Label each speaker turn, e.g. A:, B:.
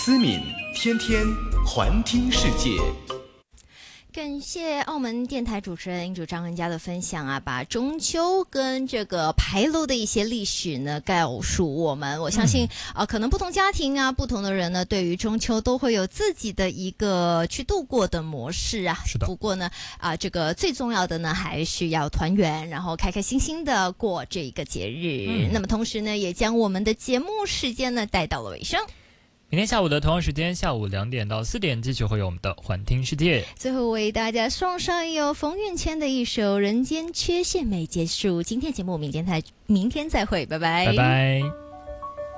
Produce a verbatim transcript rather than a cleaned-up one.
A: 思敏天天环听世界。
B: 感谢澳门电台主持人英主张恩佳的分享啊，把中秋跟这个牌楼的一些历史呢告诉我们。我相信啊、嗯呃，可能不同家庭啊，不同的人呢，对于中秋都会有自己的一个去度过的模式啊。
C: 是的。
B: 不过呢，啊、呃，这个最重要的呢，还是要团圆，然后开开心心的过这个节日。嗯、那么同时呢，也将我们的节目时间呢带到了尾声。
C: 明天下午的同样时间，下午两点到四点，继续会有我们的环听世界。
B: 最后为大家送上由冯运谦的一首《人间缺陷美》结束今天节目，明天再明天再会，拜拜，
C: 拜拜。